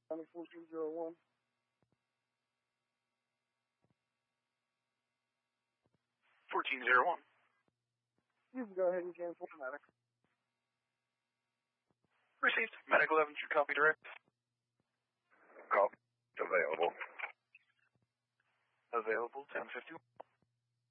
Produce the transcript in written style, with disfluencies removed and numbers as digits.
1401. You can go ahead and cancel the medic. Received. Medic 11 should copy direct. Call. Available. Available 1051.